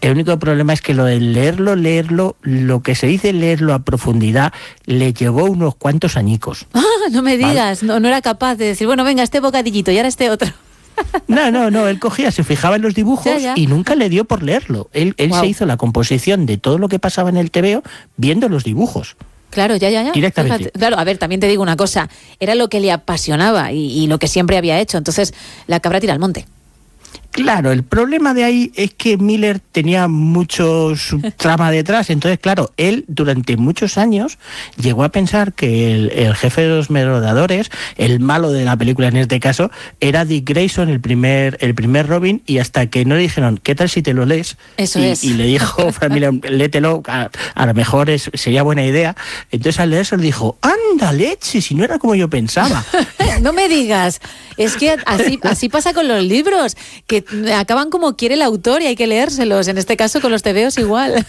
El único problema es que lo de leerlo, lo que se dice leerlo a profundidad, le llevó unos cuantos añicos. Ah, no me digas, ¿vale? no era capaz de decir, bueno, venga, este bocadillito y ahora este otro. No, él cogía, se fijaba en los dibujos ya. y nunca le dio por leerlo. Él Wow. se hizo la composición de todo lo que pasaba en el TVO viendo los dibujos. Claro, ya. Directamente. Fíjate. Claro, a ver, también te digo una cosa, era lo que le apasionaba y lo que siempre había hecho, entonces la cabra tira al monte. Claro, el problema de ahí es que Miller tenía muchos trama detrás, entonces claro, él durante muchos años llegó a pensar que el jefe de los merodeadores, el malo de la película en este caso, era Dick Grayson, el primer Robin, y hasta que no le dijeron, ¿qué tal si te lo lees? Eso es. Y le dijo, Frank Miller, léetelo, a lo mejor sería buena idea. Entonces al leerse le dijo, anda leche, si no era como yo pensaba. No me digas, es que así pasa con los libros, que acaban como quiere el autor y hay que leérselos. En este caso con los TVOs igual.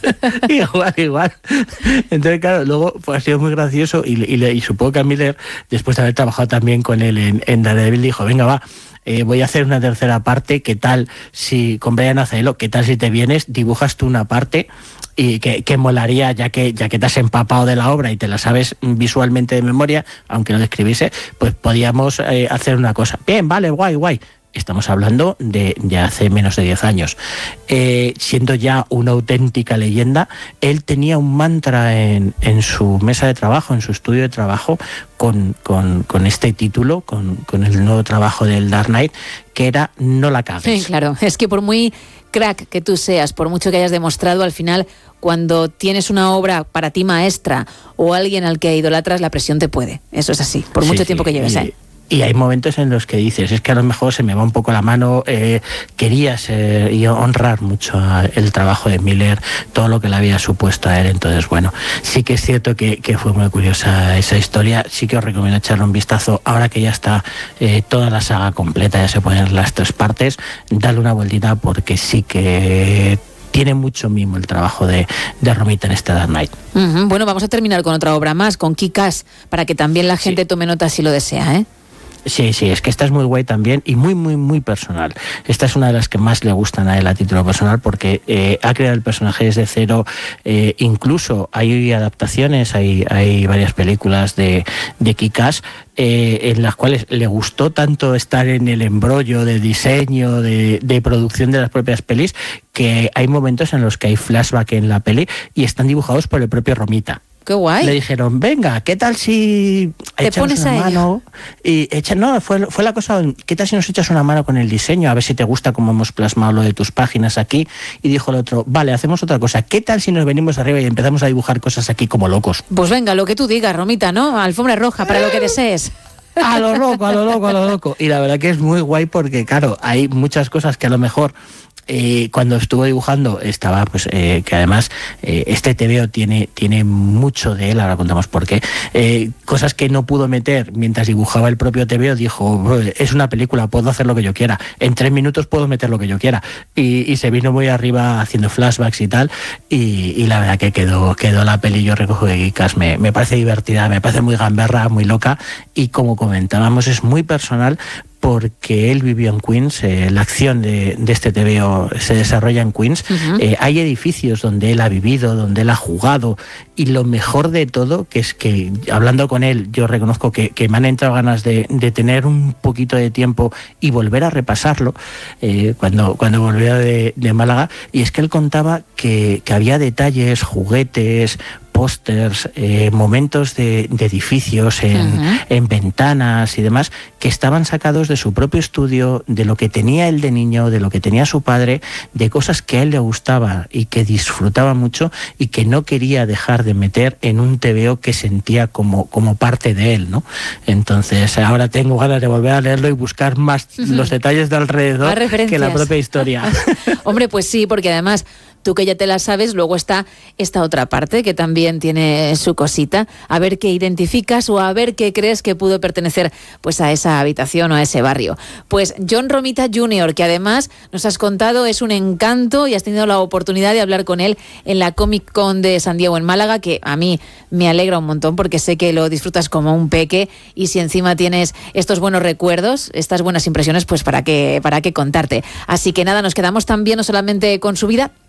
Igual. Entonces, claro, luego pues, ha sido muy gracioso y supongo que a Miller, después de haber trabajado también con él en Daredevil, dijo, venga, va, voy a hacer una tercera parte, ¿qué tal si, con Brian Azzarello, qué tal si te vienes, dibujas tú una parte y que molaría, ya que te has empapado de la obra y te la sabes visualmente de memoria, aunque no la escribiese, pues podíamos hacer una cosa. Bien, vale, guay. Estamos hablando de hace menos de 10 años. Siendo ya una auténtica leyenda, él tenía un mantra en su mesa de trabajo, en su estudio de trabajo, con este título, con el nuevo trabajo del Dark Knight, que era no la cagues. Sí, claro, es que por muy crack que tú seas, por mucho que hayas demostrado, al final, cuando tienes una obra para ti maestra o alguien al que idolatras, la presión te puede. Eso es así, por mucho tiempo que lleves ahí. Y hay momentos en los que dices, es que a lo mejor se me va un poco la mano, querías y honrar mucho el trabajo de Miller, todo lo que le había supuesto a él. Entonces, bueno, sí que es cierto que fue muy curiosa esa historia. Sí que os recomiendo echarle un vistazo. Ahora que ya está toda la saga completa, ya se pueden ver las 3 partes, dale una vueltita porque sí que tiene mucho mimo el trabajo de Romita en este Dark Knight. Bueno, vamos a terminar con otra obra más, con Kick-Ass, para que también la gente tome nota si lo desea, ¿eh? Sí, es que esta es muy guay también y muy personal. Esta es una de las que más le gustan a él a título personal porque ha creado el personaje desde cero. Incluso hay adaptaciones, hay varias películas de Kick-Ass en las cuales le gustó tanto estar en el embrollo de diseño, de producción de las propias pelis, que hay momentos en los que hay flashback en la peli y están dibujados por el propio Romita. Qué guay. Le dijeron, venga, ¿qué tal si te pones una a mano? Y fue la cosa, ¿qué tal si nos echas una mano con el diseño? A ver si te gusta cómo hemos plasmado lo de tus páginas aquí. Y dijo el otro, vale, hacemos otra cosa. ¿Qué tal si nos venimos arriba y empezamos a dibujar cosas aquí como locos? Pues venga, lo que tú digas, Romita, ¿no? Alfombra roja, para lo que desees. A lo loco. Y la verdad que es muy guay porque, claro, hay muchas cosas que a lo mejor cuando estuvo dibujando estaba, pues, que además este TVO tiene mucho de él, ahora contamos por qué, cosas que no pudo meter mientras dibujaba el propio TVO, dijo, es una película, puedo hacer lo que yo quiera, en 3 minutos puedo meter lo que yo quiera, y se vino muy arriba haciendo flashbacks y tal, y la verdad que quedó la peli, yo recojo de Kick-Ass, me parece divertida, me parece muy gamberra, muy loca, y como comentábamos, es muy personal, porque él vivió en Queens, la acción de este TVO se desarrolla en Queens, hay edificios donde él ha vivido, donde él ha jugado, y lo mejor de todo, que es que hablando con él, yo reconozco que me han entrado ganas de tener un poquito de tiempo y volver a repasarlo, cuando volvió de Málaga, y es que él contaba que había detalles, juguetes, pósters, momentos de edificios en ventanas y demás que estaban sacados de su propio estudio, de lo que tenía él de niño, de lo que tenía su padre, de cosas que a él le gustaba y que disfrutaba mucho y que no quería dejar de meter en un TVO que sentía como parte de él, ¿no? Entonces ahora tengo ganas de volver a leerlo y buscar más los detalles de alrededor que la propia historia. Hombre, pues sí, porque además tú que ya te la sabes, luego está esta otra parte que también tiene su cosita, a ver qué identificas o a ver qué crees que pudo pertenecer pues a esa habitación o a ese barrio. Pues John Romita Jr., que además nos has contado es un encanto y has tenido la oportunidad de hablar con él en la Comic Con de San Diego en Málaga, que a mí me alegra un montón porque sé que lo disfrutas como un peque y si encima tienes estos buenos recuerdos, estas buenas impresiones, pues para qué contarte. Así que nada, nos quedamos también no solamente con su vida,